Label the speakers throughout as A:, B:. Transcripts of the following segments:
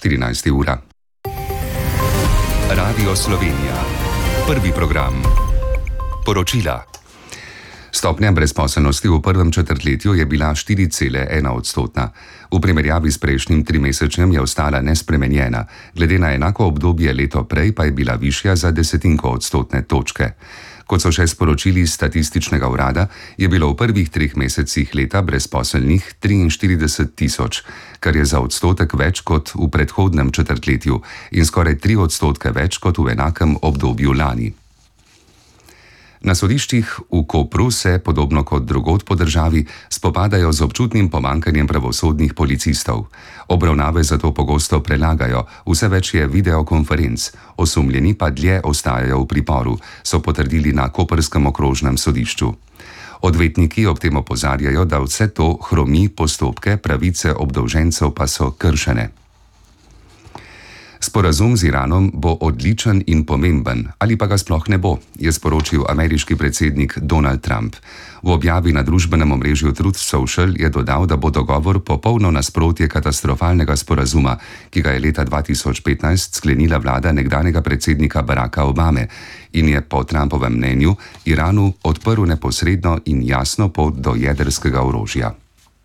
A: 14. ura. Radio Slovenija. Prvi program. Poročila. Stopnja brezposelnosti v prvem četrtletju je bila 4,1%. V primerjavi s prejšnjim trimesečjem je ostala nespremenjena, glede na enako obdobje leto prej pa je bila višja za 0,1 točke. Kot so še sporočili iz statističnega urada, je bilo v prvih 3 mesecih leta brezposelnih 43 tisoč, kar je za odstotek več kot v predhodnem četrtletju in skoraj 3% več kot v enakem obdobju lani. Na sodiščih v Kopru se, podobno kot drugod po državi, spopadajo z občutnim pomanjkanjem pravosodnih policistov. Obravnave zato pogosto prelagajo, vse več je videokonferenc, osumljeni pa dlje ostajajo v priporu, so potrdili na koprskem okrožnem sodišču. Odvetniki ob tem opozarjajo, da vse to hromi postopke, pravice obdolžencev pa so kršene. Sporazum z Iranom bo odličen in pomemben, ali pa ga sploh ne bo, je sporočil ameriški predsednik Donald Trump. V objavi na družbenem omrežju Truth Social je dodal, da bo dogovor popolno nasprotje katastrofalnega sporazuma, ki ga je leta 2015 sklenila vlada nekdanjega predsednika Baracka Obame in je po Trumpovem mnenju Iranu odprl neposredno in jasno pot do jedrskega orožja.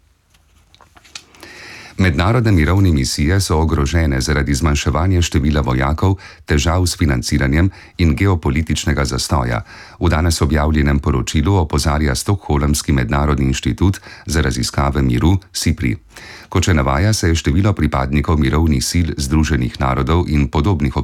A: Mednarodne mirovne misije so ogrožene zaradi zmanjševanja števila vojakov, težav s financiranjem in geopolitičnega zastoja. V danes objavljenem poročilu opozarja Stockholmski mednarodni inštitut za raziskave miru SIPRI. Kot še navaja, se je število pripadnikov mirovnih sil Združenih narodov in podobnih